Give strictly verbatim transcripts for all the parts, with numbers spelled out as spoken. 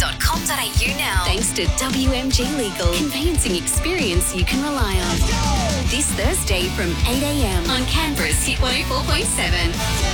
dot com dot a u now. Thanks to W M G Legal. Conveyancing experience you can rely on. This Thursday from eight a.m. on Canberra's Hit one oh four point seven.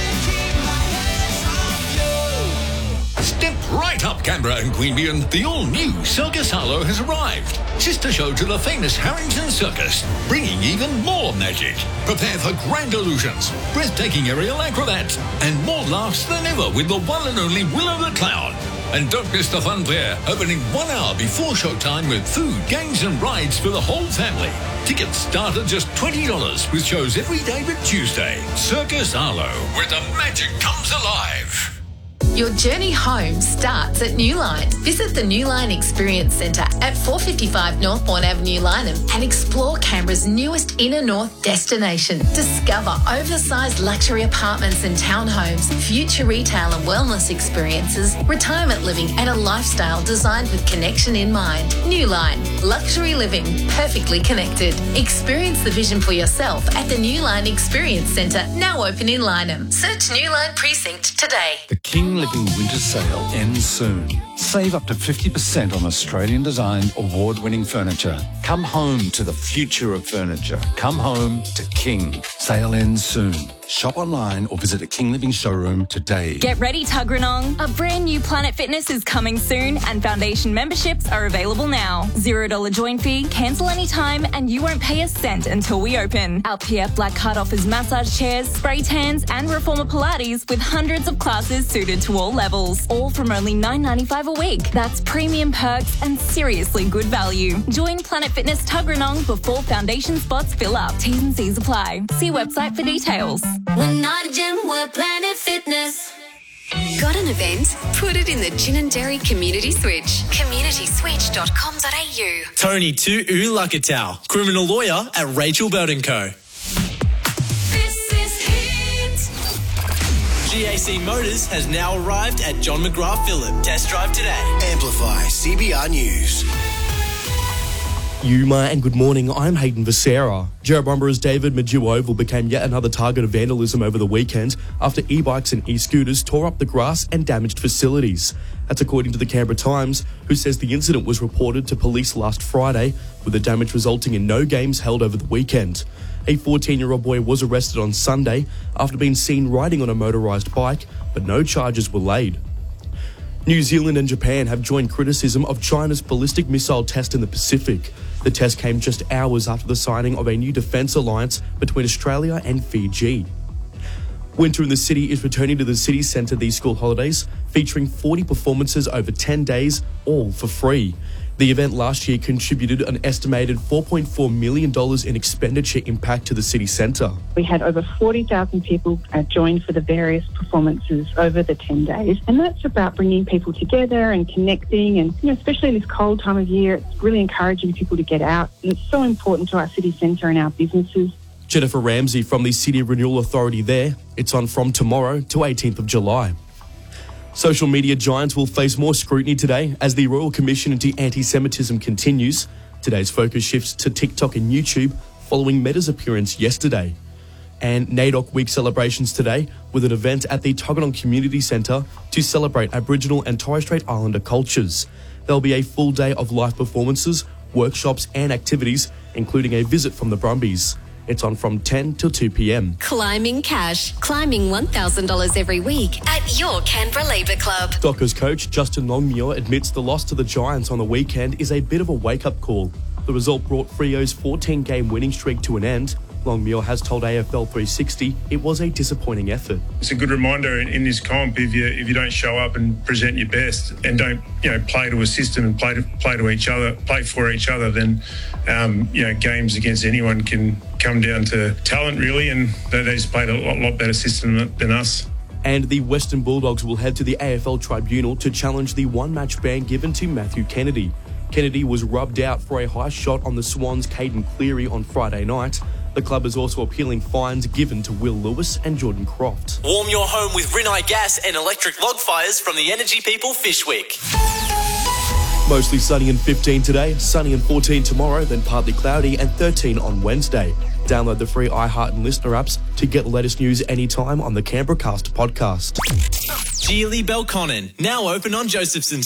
Step right up, Canberra and Queanbeyan. The all-new Circus Harlow has arrived. Sister show to the famous Harrington Circus, bringing even more magic. Prepare for grand illusions, breathtaking aerial acrobats, and more laughs than ever with the one and only Willow the Clown. And don't miss the fun fair, opening one hour before showtime with food, games and rides for the whole family. Tickets start at just twenty dollars with shows every day but Tuesday. Circus Harlow, where the magic comes alive. Your journey home starts at Newline. Visit the Newline Experience Centre at four fifty-five Northbourne Avenue, Lyneham, and explore Canberra's newest inner north destination. Discover oversized luxury apartments and townhomes, future retail and wellness experiences, retirement living, and a lifestyle designed with connection in mind. Newline, luxury living, perfectly connected. Experience the vision for yourself at the Newline Experience Centre, now open in Lyneham. Search Newline Precinct today. The King Living Winter Sale ends soon. Save up to fifty percent on Australian-designed, award-winning furniture. Come home to the future of furniture. Come home to King. Sale ends soon. Shop online or visit a King Living showroom today. Get ready, Tuggeranong. A brand new Planet Fitness is coming soon and foundation memberships are available now. Zero dollar join fee, cancel anytime, and you won't pay a cent until we open. Our P F Black Card offers massage chairs, spray tans, and reformer Pilates with hundreds of classes suited to all levels. All from only nine ninety-five a week. That's premium perks and seriously good value. Join Planet Fitness Tuggeranong before foundation spots fill up. T's and C's apply. See website for details. We're not a gym, we're Planet Fitness. Got an event? Put it in the Gin and Dairy Community Switch. community switch dot com dot a u. Tony Tu Lakatau, criminal lawyer at Rachel Belt Co. This is Hit. G A C Motors has now arrived at John McGrath Phillip. Test drive today. Amplify C B R News. Yuma and good morning, I'm Hayden Becerra. Jerrabomber's David Majuoval became yet another target of vandalism over the weekend after e-bikes and e-scooters tore up the grass and damaged facilities. That's according to the Canberra Times, who says the incident was reported to police last Friday, with the damage resulting in no games held over the weekend. A fourteen-year-old boy was arrested on Sunday after being seen riding on a motorised bike, but no charges were laid. New Zealand and Japan have joined criticism of China's ballistic missile test in the Pacific. The test came just hours after the signing of a new defence alliance between Australia and Fiji. Winter in the City is returning to the city centre these school holidays, featuring forty performances over ten days, all for free. The event last year contributed an estimated four point four million dollars in expenditure impact to the city centre. We had over forty thousand people uh, join for the various performances over the ten days, and that's about bringing people together and connecting, and you know, especially in this cold time of year, it's really encouraging people to get out, and it's so important to our city centre and our businesses. Jennifer Ramsey from the City Renewal Authority there. It's on from tomorrow to eighteenth of July. Social media giants will face more scrutiny today as the Royal Commission into Anti-Semitism continues. Today's focus shifts to TikTok and YouTube following Meta's appearance yesterday. And NAIDOC Week celebrations today with an event at the Tuggeranong Community Centre to celebrate Aboriginal and Torres Strait Islander cultures. There'll be a full day of live performances, workshops and activities, including a visit from the Brumbies. It's on from ten till two p.m. Climbing Cash. Climbing one thousand dollars every week at your Canberra Labour Club. Dockers coach Justin Longmuir admits the loss to the Giants on the weekend is a bit of a wake-up call. The result brought Freo's fourteen-game winning streak to an end. Longmuir has told A F L three sixty it was a disappointing effort. It's a good reminder in, in this comp, if you if you don't show up and present your best and don't you know play to a system and play to play to each other, play for each other, then um, you know games against anyone can come down to talent really, and they, they just played a lot, lot better system than us. And the Western Bulldogs will head to the A F L Tribunal to challenge the one-match ban given to Matthew Kennedy. Kennedy was rubbed out for a high shot on the Swans' Caden Cleary on Friday night. The club is also appealing fines given to Will Lewis and Jordan Croft. Warm your home with Rinnai gas and electric log fires from the Energy People Fishwick. Mostly sunny and fifteen today, sunny and fourteen tomorrow, then partly cloudy and thirteen on Wednesday. Download the free iHeart and Listener apps to get the latest news anytime on the Canberra Cast podcast. Geely Belconnen, now open on Josephson